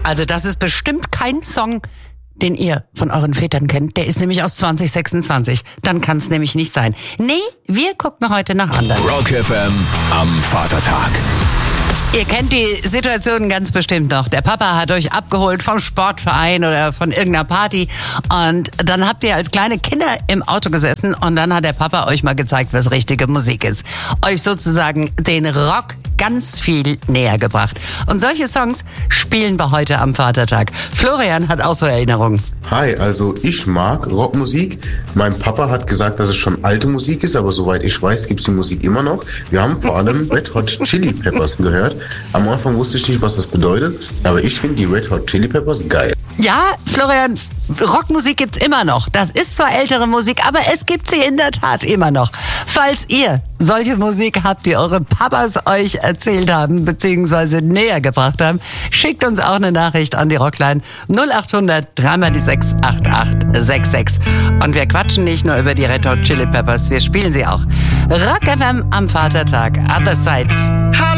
Also das ist bestimmt kein Song, den ihr von euren Vätern kennt. Der ist nämlich aus 2026. Dann kann es nämlich nicht sein. Nee, wir gucken heute nach anderen. Rock FM am Vatertag. Ihr kennt die Situation ganz bestimmt noch. Der Papa hat euch abgeholt vom Sportverein oder von irgendeiner Party und dann habt ihr als kleine Kinder im Auto gesessen und dann hat der Papa euch mal gezeigt, was richtige Musik ist. Euch sozusagen den Rock ganz viel näher gebracht. Und solche Songs spielen wir heute am Vatertag. Florian hat auch so Erinnerungen. Hi, also ich mag Rockmusik. Mein Papa hat gesagt, dass es schon alte Musik ist, aber soweit ich weiß, gibt es die Musik immer noch. Wir haben vor allem Red Hot Chili Peppers gehört. Am Anfang wusste ich nicht, was das bedeutet, aber ich finde die Red Hot Chili Peppers geil. Ja, Florian, Rockmusik gibt's immer noch. Das ist zwar ältere Musik, aber es gibt sie in der Tat immer noch. Falls ihr solche Musik habt, die eure Papas euch erzählt haben, beziehungsweise näher gebracht haben, schickt uns auch eine Nachricht an die Rockline 0800 3 die 6 8866. Und wir quatschen nicht nur über die Red Hot Chili Peppers, wir spielen sie auch. Rock FM am Vatertag, Other Side.